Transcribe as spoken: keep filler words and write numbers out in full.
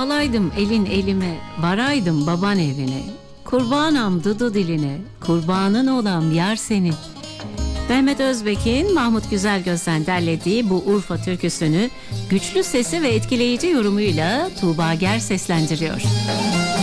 Alaydım elin elime, varaydım baban evine. Kurbanam dudu diline, kurbanın olam yar senin. Mehmet Özbek'in Mahmut Güzelgöz'den derlediği bu Urfa türküsünü güçlü sesi ve etkileyici yorumuyla Tuğba Ger seslendiriyor.